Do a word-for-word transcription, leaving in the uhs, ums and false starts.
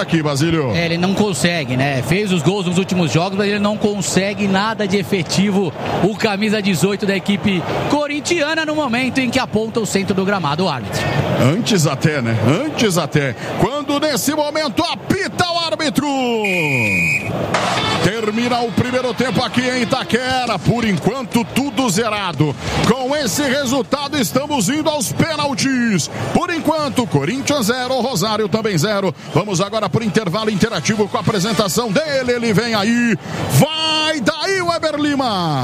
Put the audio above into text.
aqui, Basílio. É, ele não consegue, né? Fez os gols nos últimos jogos, mas ele não consegue nada de efetivo. O camisa dezoito da equipe corintiana no momento em que aponta o centro do gramado, o árbitro. Antes até, né? Antes até. Quando nesse momento apita o árbitro. Termina o primeiro tempo aqui em Itaquera. Por enquanto, tudo zerado. Com esse resultado, estamos indo aos pênaltis. Por enquanto, Corinthians zero, Rosário também zero. Vamos agora para o intervalo interativo com a apresentação dele. Ele vem aí. Vai daí, Weber Lima.